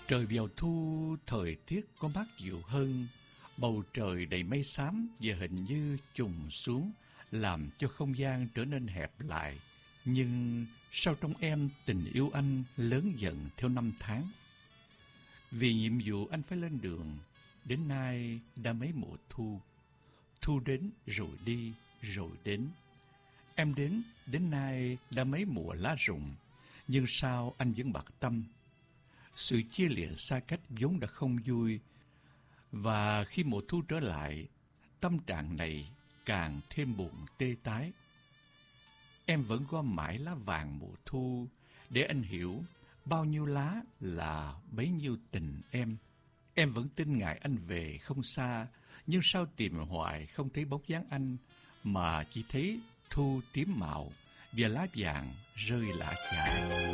Trời vào thu, thời tiết có mát dịu hơn, bầu trời đầy mây xám và hình như trùng xuống, làm cho không gian trở nên hẹp lại. Nhưng sao trong em tình yêu anh lớn dần theo năm tháng? Vì nhiệm vụ anh phải lên đường, đến nay đã mấy mùa thu. Thu đến rồi đi, rồi đến. Em đến nay đã mấy mùa lá rụng, nhưng sao anh vẫn bạc tâm? Sự chia lìa xa cách vốn đã không vui, và khi mùa thu trở lại, tâm trạng này càng thêm buồn tê tái. Em vẫn gom mãi lá vàng mùa thu, để anh hiểu bao nhiêu lá là bấy nhiêu tình em. Em vẫn tin ngày anh về không xa, nhưng sao tìm hoài không thấy bóng dáng anh, mà chỉ thấy thu tím màu và lá vàng rơi lả chả.